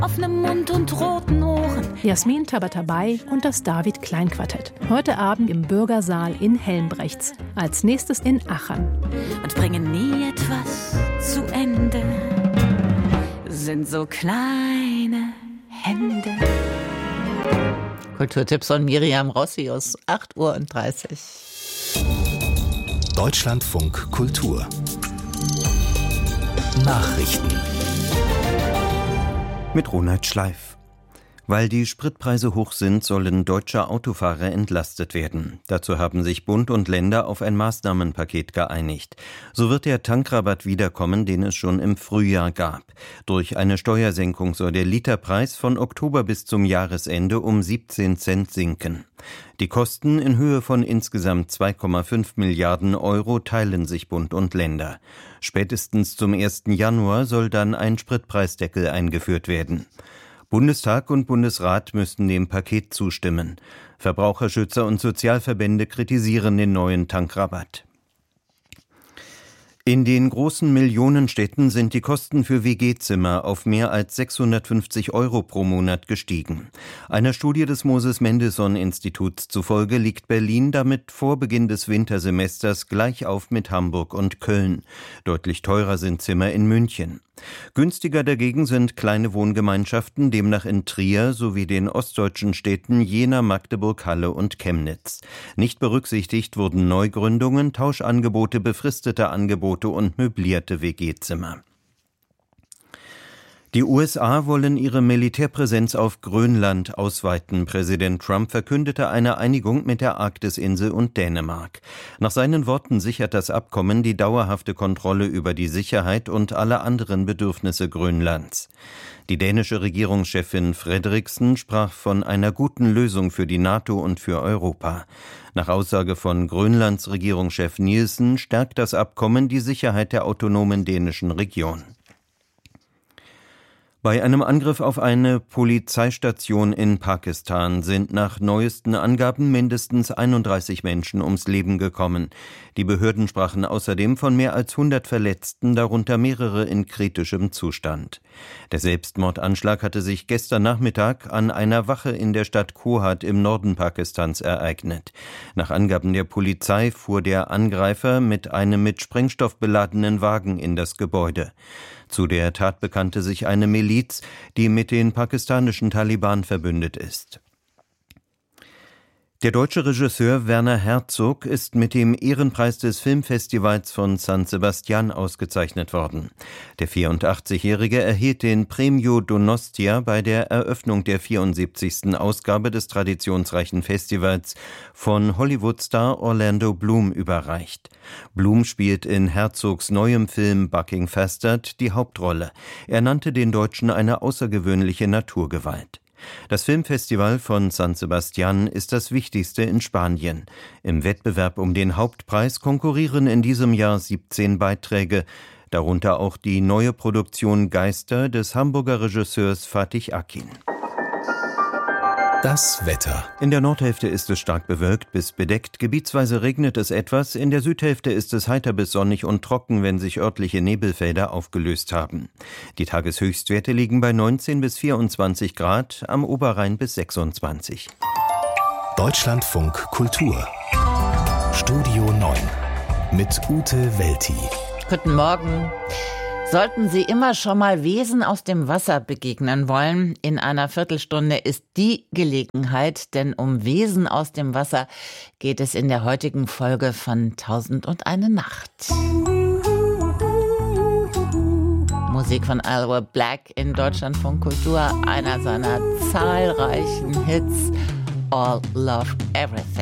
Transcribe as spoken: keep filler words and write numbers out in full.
offenem Mund und roten Ohren. Jasmin Tabatabai und das David Klein Quartett. Heute Abend im Bürgersaal in Helmbrechts. Als nächstes in Achern. Und bringen nie etwas zu Ende. Sind so kleine Hände. Kulturtipps von Miriam Rossius, acht Uhr dreißig. Deutschlandfunk Kultur Nachrichten mit Ronald Schleif. Weil die Spritpreise hoch sind, sollen deutsche Autofahrer entlastet werden. Dazu haben sich Bund und Länder auf ein Maßnahmenpaket geeinigt. So wird der Tankrabatt wiederkommen, den es schon im Frühjahr gab. Durch eine Steuersenkung soll der Literpreis von Oktober bis zum Jahresende um siebzehn Cent sinken. Die Kosten in Höhe von insgesamt zwei Komma fünf Milliarden Euro teilen sich Bund und Länder. Spätestens zum ersten Januar soll dann ein Spritpreisdeckel eingeführt werden. Bundestag und Bundesrat müssten dem Paket zustimmen. Verbraucherschützer und Sozialverbände kritisieren den neuen Tankrabatt. In den großen Millionenstädten sind die Kosten für W G-Zimmer auf mehr als sechshundertfünfzig Euro pro Monat gestiegen. Einer Studie des Moses-Mendelssohn-Instituts zufolge liegt Berlin damit vor Beginn des Wintersemesters gleich auf mit Hamburg und Köln. Deutlich teurer sind Zimmer in München. Günstiger dagegen sind kleine Wohngemeinschaften, demnach in Trier sowie den ostdeutschen Städten Jena, Magdeburg, Halle und Chemnitz. Nicht berücksichtigt wurden Neugründungen, Tauschangebote, befristete Angebote und möblierte W G-Zimmer. Die U S A wollen ihre Militärpräsenz auf Grönland ausweiten. Präsident Trump verkündete eine Einigung mit der Arktisinsel und Dänemark. Nach seinen Worten sichert das Abkommen die dauerhafte Kontrolle über die Sicherheit und alle anderen Bedürfnisse Grönlands. Die dänische Regierungschefin Frederiksen sprach von einer guten Lösung für die NATO und für Europa. Nach Aussage von Grönlands Regierungschef Nielsen stärkt das Abkommen die Sicherheit der autonomen dänischen Region. Bei einem Angriff auf eine Polizeistation in Pakistan sind nach neuesten Angaben mindestens einunddreißig Menschen ums Leben gekommen. Die Behörden sprachen außerdem von mehr als hundert Verletzten, darunter mehrere in kritischem Zustand. Der Selbstmordanschlag hatte sich gestern Nachmittag an einer Wache in der Stadt Kohat im Norden Pakistans ereignet. Nach Angaben der Polizei fuhr der Angreifer mit einem mit Sprengstoff beladenen Wagen in das Gebäude. Zu der Tat bekannte sich eine Miliz, die mit den pakistanischen Taliban verbündet ist. Der deutsche Regisseur Werner Herzog ist mit dem Ehrenpreis des Filmfestivals von San Sebastian ausgezeichnet worden. Der vierundachtzigjährige erhielt den Premio Donostia bei der Eröffnung der vierundsiebzigsten Ausgabe des traditionsreichen Festivals von Hollywood-Star Orlando Bloom überreicht. Bloom spielt in Herzogs neuem Film Bucking Fastard die Hauptrolle. Er nannte den Deutschen eine außergewöhnliche Naturgewalt. Das Filmfestival von San Sebastian ist das wichtigste in Spanien. Im Wettbewerb um den Hauptpreis konkurrieren in diesem Jahr siebzehn Beiträge, darunter auch die neue Produktion Geister des Hamburger Regisseurs Fatih Akin. Das Wetter. In der Nordhälfte ist es stark bewölkt bis bedeckt, gebietsweise regnet es etwas, in der Südhälfte ist es heiter bis sonnig und trocken, wenn sich örtliche Nebelfelder aufgelöst haben. Die Tageshöchstwerte liegen bei neunzehn bis vierundzwanzig Grad, am Oberrhein bis sechsundzwanzig. Deutschlandfunk Kultur Studio neun mit Ute Welti. Guten Morgen. Sollten Sie immer schon mal Wesen aus dem Wasser begegnen wollen, in einer Viertelstunde ist die Gelegenheit, denn um Wesen aus dem Wasser geht es in der heutigen Folge von Tausend und eine Nacht. Musik von Alwa Black in Deutschlandfunk Kultur, einer seiner zahlreichen Hits, All Love Everything.